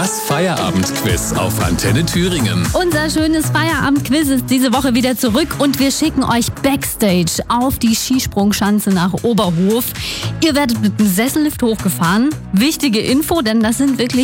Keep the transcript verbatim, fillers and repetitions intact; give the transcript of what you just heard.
Das Feierabendquiz auf Antenne Thüringen. Unser schönes Feierabendquiz ist diese Woche wieder zurück und wir schicken euch Backstage auf die Skisprungschanze nach Oberhof. Ihr werdet mit dem Sessellift hochgefahren. Wichtige Info, denn das sind wirklich